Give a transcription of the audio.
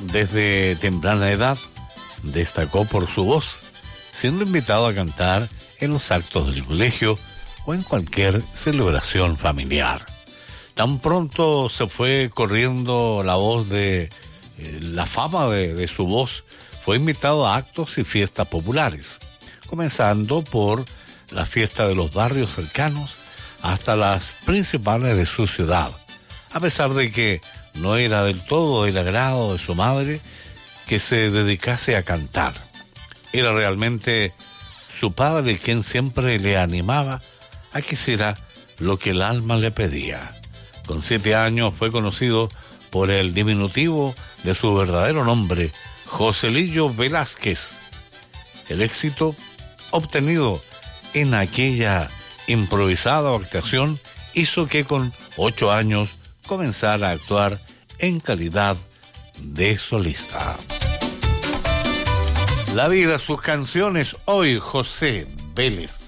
Desde temprana edad destacó por su voz, siendo invitado a cantar en los actos del colegio o en cualquier celebración familiar. Tan pronto se fue corriendo la voz de la fama de su voz, fue invitado a actos y fiestas populares, comenzando por la fiesta de los barrios cercanos hasta las principales de su ciudad, a pesar de que no era del todo del agrado de su madre que se dedicase a cantar. Era realmente su padre quien siempre le animaba a que hiciera lo que el alma le pedía. Con 7 años fue conocido por el diminutivo de su verdadero nombre, Joselillo Velázquez. El éxito obtenido en aquella improvisada actuación hizo que con 8 años comenzara a actuar en calidad de solista. La vida, sus canciones, hoy José Vélez.